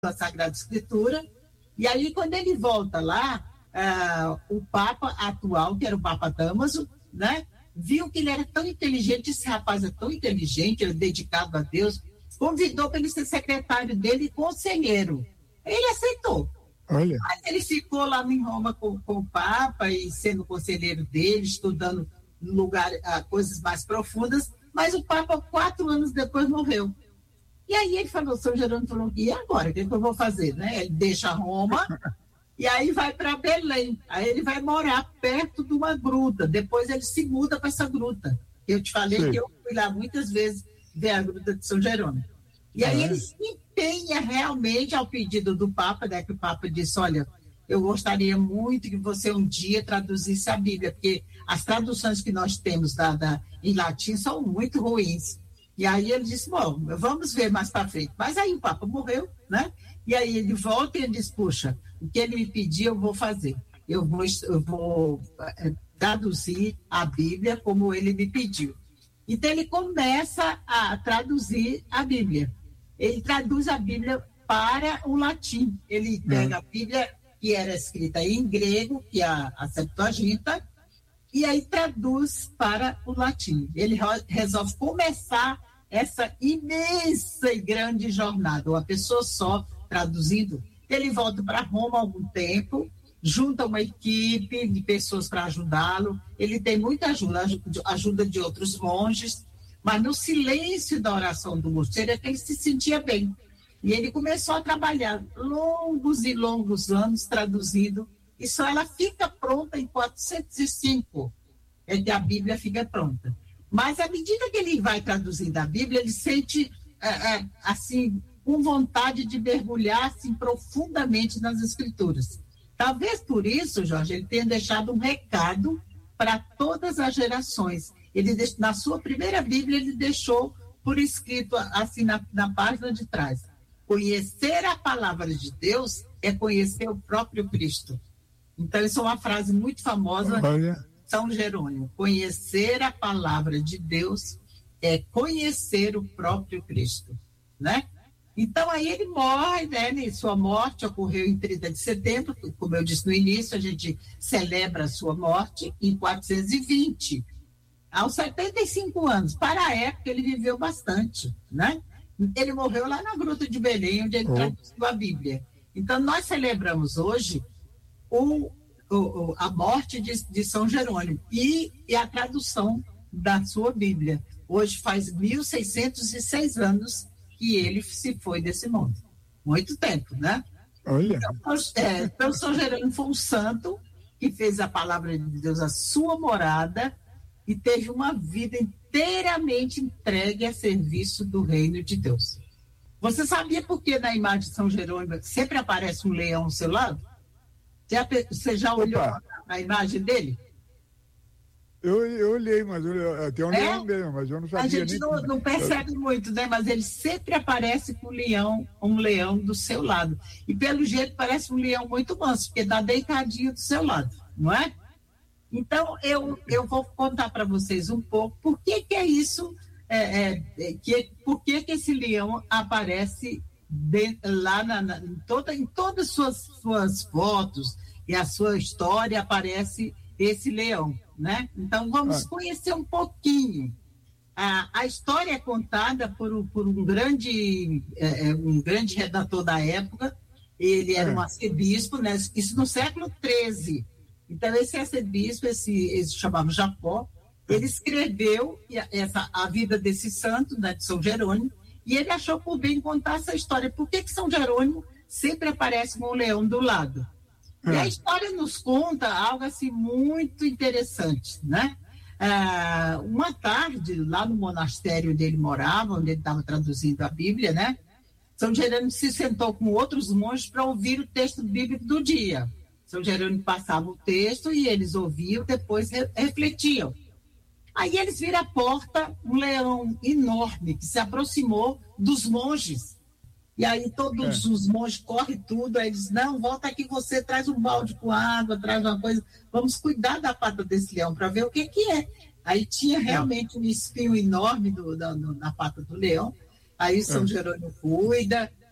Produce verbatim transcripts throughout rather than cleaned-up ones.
a Sagrada Escritura, e aí quando ele volta lá, uh, o Papa atual, que era o Papa Damaso, né, viu que ele era tão inteligente, esse rapaz é tão inteligente, ele é dedicado a Deus, convidou para ele ser secretário dele e conselheiro. Ele aceitou. Olha. Mas ele ficou lá em Roma com, com o Papa e sendo conselheiro dele, estudando lugar, uh, coisas mais profundas, mas o Papa, quatro anos depois, morreu. E aí ele falou, São Jerônimo falou, e agora? O que, é que eu vou fazer? Né? Ele deixa Roma e aí vai para Belém. Aí ele vai morar perto de uma gruta. Depois ele se muda para essa gruta. Eu te falei Sim. que eu fui lá muitas vezes ver a gruta de São Jerônimo. E aí ah, ele é? se empenha realmente ao pedido do Papa, né? Que o Papa disse, olha, eu gostaria muito que você um dia traduzisse a Bíblia, porque as traduções que nós temos da, da, em latim são muito ruins. E aí ele disse, bom, vamos ver mais para frente. Mas aí o Papa morreu, né? E aí ele volta e ele diz, puxa, o que ele me pediu eu vou fazer. Eu vou, eu vou é, traduzir a Bíblia como ele me pediu. Então ele começa a traduzir a Bíblia. Ele traduz a Bíblia para o latim. Ele pega a Bíblia que era escrita em grego, que é a, a Septuaginta, e aí traduz para o latim. Ele resolve começar essa imensa e grande jornada, uma pessoa só traduzindo. Ele volta para Roma há algum tempo, junta uma equipe de pessoas para ajudá-lo. Ele tem muita ajuda, ajuda de outros monges, mas no silêncio da oração do mosteiro é que ele se sentia bem. E ele começou a trabalhar longos e longos anos traduzindo, e só ela fica pronta em quatrocentos e cinco, é que a Bíblia fica pronta. Mas à medida que ele vai traduzindo a Bíblia, ele sente, é, é, assim, com vontade de mergulhar assim, profundamente nas Escrituras. Talvez por isso, Jorge, ele tenha deixado um recado para todas as gerações. Ele, na sua primeira Bíblia, ele deixou por escrito, assim, na, na página de trás. Conhecer a palavra de Deus é conhecer o próprio Cristo. Então, isso é uma frase muito famosa de São Jerônimo. Conhecer a palavra de Deus é conhecer o próprio Cristo, né? Então, aí ele morre, né? E sua morte ocorreu em trinta de setembro, como eu disse no início, a gente celebra a sua morte em quatrocentos e vinte, aos setenta e cinco anos. Para a época, ele viveu bastante, né? Ele morreu lá na Gruta de Belém, onde ele oh. traduziu a Bíblia. Então, nós celebramos hoje o, o, a morte de, de São Jerônimo e, e a tradução da sua Bíblia. Hoje faz mil seiscentos e seis anos que ele se foi desse mundo. Muito tempo, né? Olha. Então, é, então, São Jerônimo foi um santo que fez a palavra de Deus a sua morada e teve uma vida inteiramente entregue a serviço do reino de Deus. Você sabia por que na imagem de São Jerônimo sempre aparece um leão ao seu lado? Você já olhou Opa. a imagem dele? Eu, eu olhei, mas eu, tem um é? leão mesmo, mas eu não sabia. A gente nem não, que... não percebe muito, né? Mas ele sempre aparece com um leão, um leão do seu lado. E pelo jeito parece um leão muito manso, porque está deitadinho do seu lado, não é? Então, eu, eu vou contar para vocês um pouco por que, que é isso, é, é, que, por que, que esse leão aparece de, lá na, na, em, toda, em todas as suas, suas fotos e a sua história aparece esse leão, né? Então, vamos ah. conhecer um pouquinho. A, a história é contada por, um, por um, grande, é, um grande redator da época, ele era é. um arcebispo, né? Isso no século treze. Então, esse arcebispo, esse, esse chamava Jacó, ele escreveu essa, a vida desse santo, né, de São Jerônimo, e ele achou por bem contar essa história. Por que, que São Jerônimo sempre aparece com um leão do lado? É. E a história nos conta algo assim muito interessante, né? Ah, uma tarde, lá no monastério onde ele morava, onde ele estava traduzindo a Bíblia, né? São Jerônimo se sentou com outros monges para ouvir o texto bíblico do dia. São Jerônimo passava o texto e eles ouviam, depois re- refletiam. Aí eles viram à porta um leão enorme que se aproximou dos monges. E aí todos é. os monges correm tudo, aí eles, não, volta aqui você, traz um balde com água, traz uma coisa, vamos cuidar da pata desse leão para ver o que que é. Aí tinha realmente um espinho enorme do, da, no, na pata do leão, aí São é. Jerônimo cuida,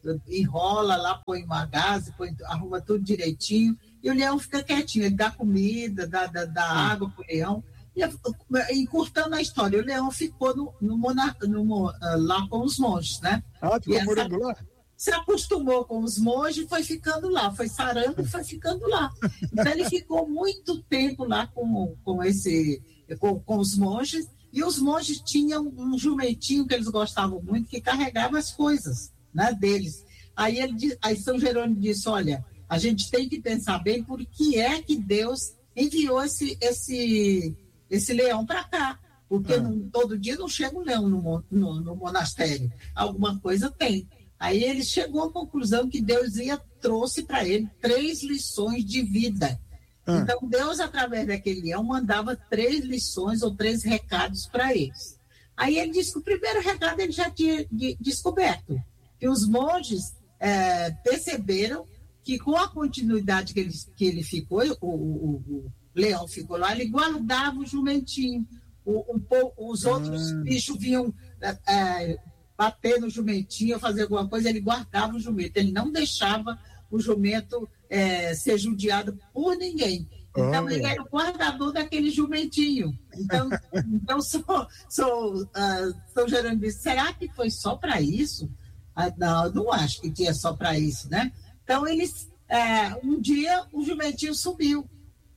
enrola lá, põe uma gás, põe, arruma tudo direitinho, e o leão fica quietinho, ele dá comida, dá, dá, dá água pro leão, e encurtando a história, o leão ficou no, no, no, lá com os monges, né? Ah, ficou morando lá? Se acostumou com os monges e foi ficando lá, foi sarando e foi ficando lá. Então ele ficou muito tempo lá com, com, esse, com, com os monges, e os monges tinham um jumentinho que eles gostavam muito, que carregava as coisas, né, deles. Aí, ele, aí São Jerônimo disse, olha, a gente tem que pensar bem por que é que Deus enviou esse, esse, esse leão para cá, porque ah. não, todo dia não chega um leão no, no, no monastério, alguma coisa tem. Aí ele chegou à conclusão que Deus ia, trouxe para ele três lições de vida. Ah. Então, Deus, através daquele leão, mandava três lições ou três recados para eles. Aí ele disse que o primeiro recado ele já tinha de, descoberto, que os monges é, perceberam que com a continuidade que ele, que ele ficou, o, o, o leão ficou lá, ele guardava o jumentinho. O, o, os outros ah. bichos vinham... É, bater no jumentinho, fazer alguma coisa, ele guardava o jumento, ele não deixava o jumento é, ser judiado por ninguém. Então, oh, ele era o guardador daquele jumentinho. Então, então sou, sou, uh, São Jerônimo disse, será que foi só para isso? Ah, não, não acho que tinha só para isso, né? Então, eles, é, um dia, o jumentinho sumiu,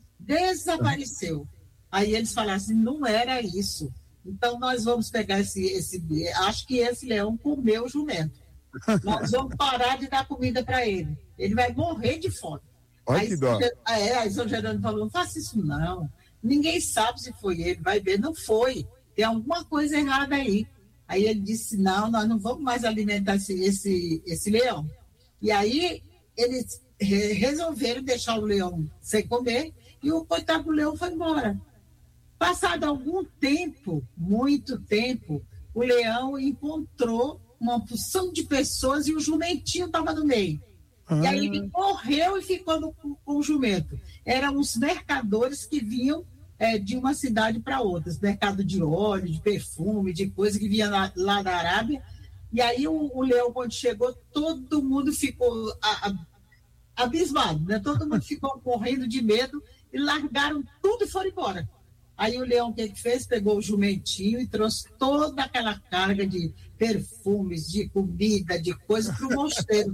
desapareceu. Aí eles falaram assim, não era isso. Então, nós vamos pegar esse, esse... Acho que esse leão comeu o jumento. Nós vamos parar de dar comida para ele. Ele vai morrer de fome. Olha aí, que dó. Aí, aí São Jerônimo falou, não faça isso não. Ninguém sabe se foi ele. Vai ver, não foi. Tem alguma coisa errada aí. Aí ele disse, não, nós não vamos mais alimentar esse, esse, esse leão. E aí, eles resolveram deixar o leão sem comer e o coitado do leão foi embora. Passado algum tempo, muito tempo, o leão encontrou uma porção de pessoas e o jumentinho estava no meio. Ah. E aí ele correu e ficou no, com o jumento. Eram os mercadores que vinham é, de uma cidade para outra. Mercado de óleo, de perfume, de coisa que vinha lá, lá da Arábia. E aí o, o leão, quando chegou, todo mundo ficou a, a, abismado, né? Todo mundo ficou morrendo de medo e largaram tudo e foram embora. Aí o leão, o que que fez? Pegou o jumentinho e trouxe toda aquela carga de perfumes, de comida, de coisa para o mosteiro.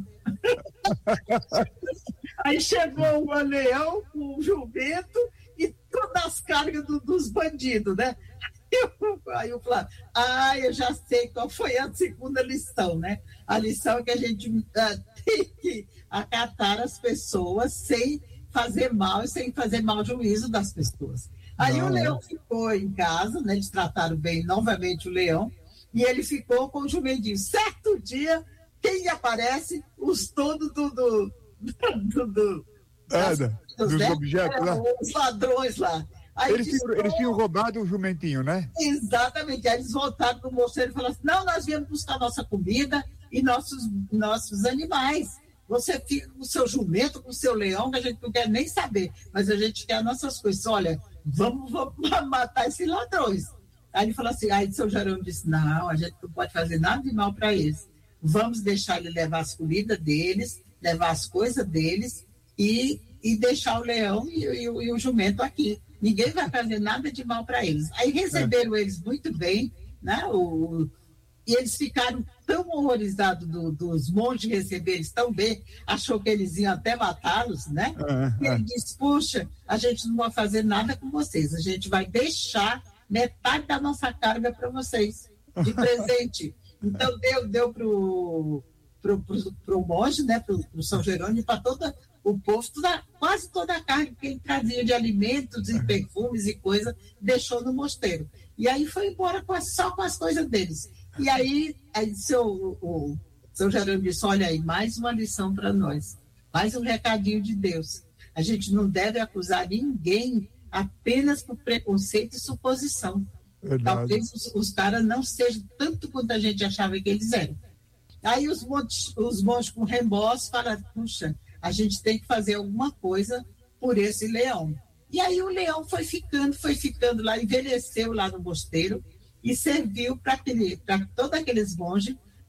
Aí chegou o leão com o jumento e todas as cargas do, dos bandidos, né? Eu, aí eu falei, ah, eu já sei qual foi a segunda lição, né? A lição é que a gente uh, tem que acatar as pessoas sem fazer mal e sem fazer mau juízo das pessoas. Aí Não, o leão é. ficou em casa, né? Eles trataram bem novamente o leão, e ele ficou com o jumentinho. Certo dia, quem aparece? Os todos do... do, do, do das, ah, dos, dos né? objetos é, lá. Os ladrões lá. Aí eles, tinham, eles tinham roubado o jumentinho, né? Exatamente. Aí eles voltaram para o mosteiro e falaram assim, não, nós viemos buscar nossa comida e nossos, nossos animais. Você fica com o seu jumento, com o seu leão, que a gente não quer nem saber, mas a gente quer as nossas coisas. Olha, vamos, vamos matar esses ladrões. Aí ele falou assim, aí São Jerônimo disse, não, a gente não pode fazer nada de mal para eles. Vamos deixar ele levar as comidas deles, levar as coisas deles e, e deixar o leão e, e, e o jumento aqui. Ninguém vai fazer nada de mal para eles. Aí receberam é. eles muito bem, né? O, e eles ficaram tão horrorizados do, dos monges receber eles tão bem, achou que eles iam até matá-los, né? É, e ele é. disse, puxa, a gente não vai fazer nada com vocês, a gente vai deixar metade da nossa carga para vocês, de presente. Então deu, deu para o pro, pro, pro monge, né? Para o São Jerônimo, para todo o povo, toda, quase toda a carga que ele trazia de alimentos e perfumes e coisa, deixou no mosteiro. E aí foi embora com as, só com as coisas deles. E aí, aí seu, o, o São Jerônimo disse, olha aí, mais uma lição para nós, mais um recadinho de Deus. A gente não deve acusar ninguém apenas por preconceito e suposição. Verdade. Talvez os, os caras não sejam tanto quanto a gente achava que eles eram. Aí os monges, os monges com remorso falaram, puxa, a gente tem que fazer alguma coisa por esse leão. E aí o leão foi ficando, foi ficando lá, envelheceu lá no mosteiro, e serviu para todos aqueles monges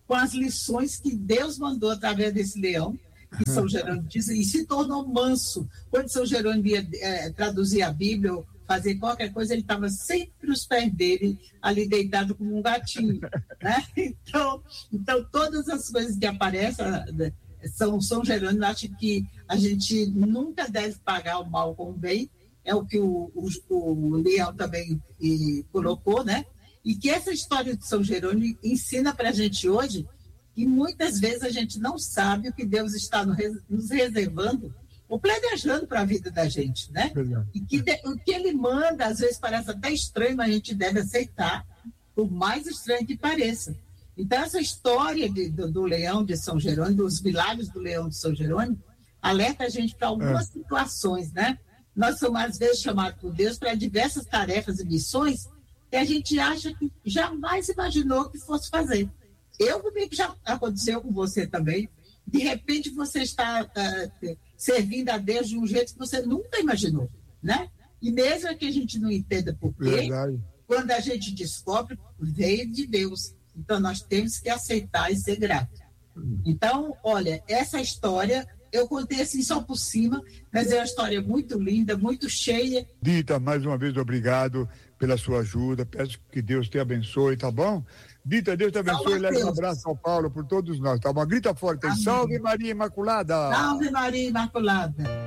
com as lições que Deus mandou através desse leão, que São Jerônimo diz, e se tornou manso. Quando São Jerônimo ia é, traduzir a Bíblia, ou fazer qualquer coisa, ele estava sempre os pés dele, ali deitado como um gatinho. Né? Então, então, todas as coisas que aparecem, São, São Jerônimo acha que a gente nunca deve pagar o mal com o bem, é o que o, o, o Leão também e, colocou, né? E que essa história de São Jerônimo ensina para a gente hoje que muitas vezes a gente não sabe o que Deus está nos reservando ou planejando para a vida da gente, né? Verdade. E que de, o que ele manda, às vezes parece até estranho, mas a gente deve aceitar, por mais estranho que pareça. Então, essa história de, do, do leão de São Jerônimo, dos milagres do leão de São Jerônimo, alerta a gente para algumas é. situações, né? Nós somos, às vezes, chamados por Deus para diversas tarefas e missões que a gente acha que jamais imaginou que fosse fazer. Eu comigo já aconteceu com você também. De repente, você está uh, servindo a Deus de um jeito que você nunca imaginou, né? E mesmo que a gente não entenda por quê, Verdade. quando a gente descobre, veio de Deus. Então, nós temos que aceitar e ser grato. Então, olha, essa história, eu contei assim só por cima, mas é uma história muito linda, muito cheia. Dita, mais uma vez, obrigado pela sua ajuda. Peço que Deus te abençoe, tá bom? Dita, Deus te abençoe. Leve um abraço ao Paulo por todos nós, tá bom? Grita forte. Amém. Salve Maria Imaculada! Salve Maria Imaculada!